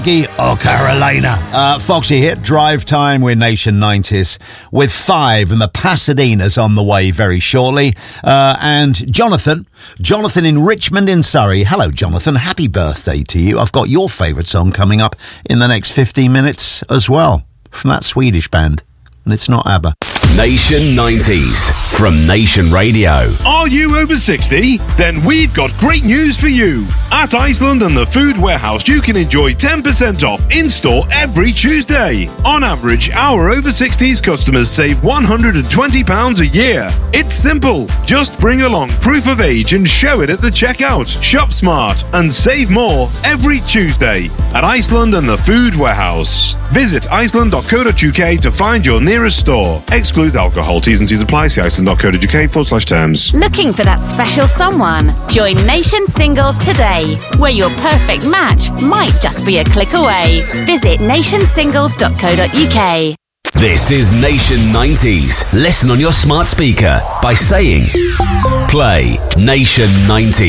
Or Carolina. Foxy here, drive time with Nation 90s with 5 and the Pasadena's on the way very shortly. And Jonathan in Richmond in Surrey. Hello, Jonathan. Happy birthday to you. I've got your favourite song coming up in the next 15 minutes as well from that Swedish band. And it's not ABBA. Nation 90s from Nation Radio. Are you over 60? Then we've got great news for you. At Iceland and the Food Warehouse, you can enjoy 10% off in-store every Tuesday. On average, our over 60s customers save £120 a year. It's simple. Just bring along proof of age and show it at the checkout. Shop smart and save more every Tuesday at Iceland and the Food Warehouse. Visit iceland.co.uk to find your nearest store. Exclude alcohol. T's and C's apply. See iceland.co.uk/terms. Looking for that special someone? Join Nation Singles today, where your perfect match might just be a click away. Visit nationsingles.co.uk. This is Nation 90s. Listen on your smart speaker by saying, play Nation 90s.